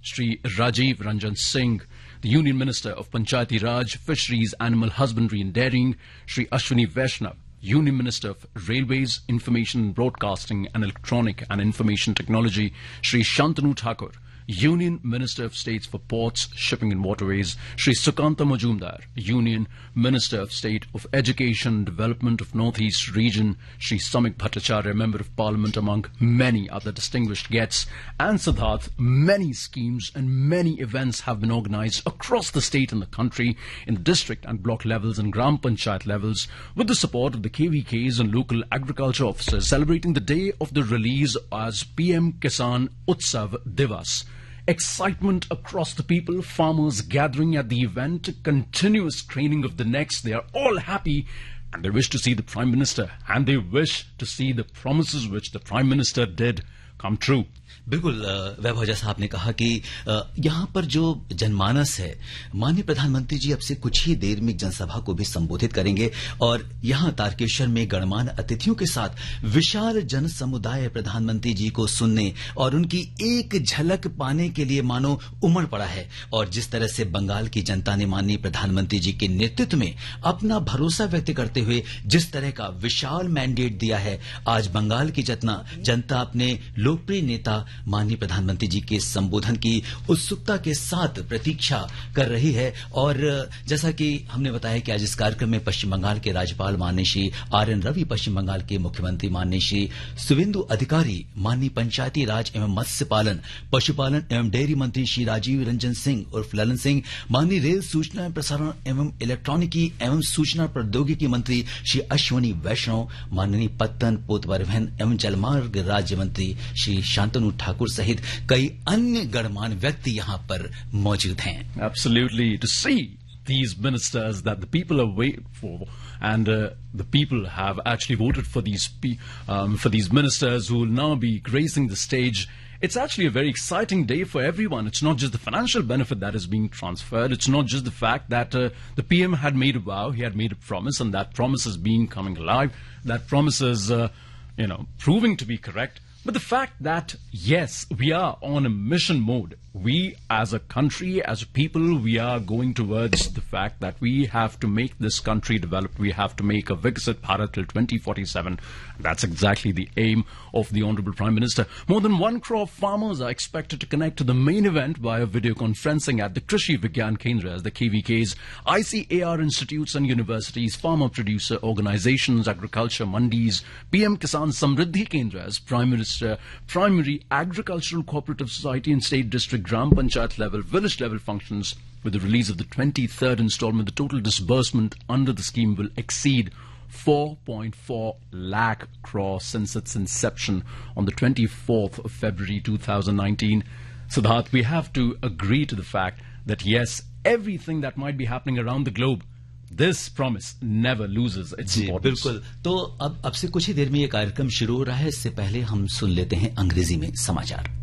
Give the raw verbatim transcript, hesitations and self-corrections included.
Shri Rajiv Ranjan Singh, the Union Minister of Panchayati Raj, Fisheries, Animal Husbandry and Dairying, Shri Ashwini Vaishnav, Union Minister of Railways, Information Broadcasting and Electronic and Information Technology, Shri Shantanu Thakur, Union Minister of States for Ports, Shipping and Waterways, Shri Sukanta Majumdar, Union Minister of State of Education and Development of Northeast Region, Shri Samik Bhattacharya, Member of Parliament, among many other distinguished guests. And Siddharth, many schemes and many events have been organized across the state and the country in the district and block levels and Gram Panchayat levels with the support of the K V Ks and local agriculture officers celebrating the day of the release as P M Kisan Utsav Divas. Excitement across the people, farmers gathering at the event, continuous craning of the necks. They are all happy and they wish to see the Prime Minister and they wish to see the promises which the Prime Minister did come true. बिल्कुल वैभव, जैसा आपने कहा कि यहाँ पर जो जनमानस है, माननीय प्रधानमंत्री जी अब से कुछ ही देर में एक जनसभा को भी संबोधित करेंगे और यहाँ तारकेश्वर में गणमान्य अतिथियों के साथ विशाल जन समुदाय प्रधानमंत्री जी को सुनने और उनकी एक झलक पाने के लिए मानो उमड़ पड़ा है। और जिस तरह से बंगाल की जनता ने माननीय प्रधानमंत्री जी के नेतृत्व में अपना भरोसा व्यक्त करते हुए जिस तरह का विशाल मैंडेट दिया है, आज बंगाल की जितना जनता अपने लोकप्रिय नेता माननीय प्रधानमंत्री जी के संबोधन की उत्सुकता के साथ प्रतीक्षा कर रही है। और जैसा कि हमने बताया कि आज इस कार्यक्रम में पश्चिम बंगाल के राज्यपाल माननीय श्री आर एन रवि, पश्चिम बंगाल के मुख्यमंत्री माननीय श्री शुवेंदु अधिकारी, माननीय पंचायती राज एवं मत्स्य पालन, पशुपालन एवं डेयरी मंत्री श्री राजीव रंजन सिंह उर्फ ललन सिंह, माननीय रेल सूचना एवं प्रसारण एवं इलेक्ट्रॉनिकी एवं सूचना प्रौद्योगिकी मंत्री श्री अश्वनी वैष्णव, माननीय पत्तन, पोत परिवहन एवं जलमार्ग राज्य मंत्री श्री शांतनु ठाकुर सहित कई अन्य गणमान्य व्यक्ति यहाँ पर मौजूद हैं। Absolutely, to see these ministers that the people are waiting for, and uh, the people have actually voted for these um, for these ministers who will now be gracing the stage. It's actually a very exciting day for everyone. It's not just the financial benefit that is being transferred. It's not just the fact that uh, the P M had made a vow, he had made a promise, and that promise is being coming alive. That promise is, uh, you know, proving to be correct. But the fact that, yes, we are on a mission mode. We as a country, as a people, we are going towards the fact that we have to make this country develop. We have to make a Viksit Bharat till twenty forty-seven. That's exactly the aim of the Honorable Prime Minister. More than one crore farmers are expected to connect to the main event via video conferencing at the Krishi Vigyan Kendras, the K V Ks, I C A R institutes and universities, farmer producer organizations, agriculture mandis, P M Kisan Samriddhi Kendras, Prime Minister, primary agricultural cooperative society and state district Gram Panchayat level, village level functions. With the release of the twenty-third installment, the total disbursement under the scheme will exceed four point four lakh crore since its inception on the twenty-fourth of February two thousand nineteen. Siddharth, we have to agree to the fact that yes, everything that might be happening around the globe, this promise never loses its importance. बिल्कुल। तो अब अब से कुछ ही देर में ये कार्यक्रम शुरू हो रहा है। इससे पहले हम सुन लेते हैं अंग्रेजी में समाचार।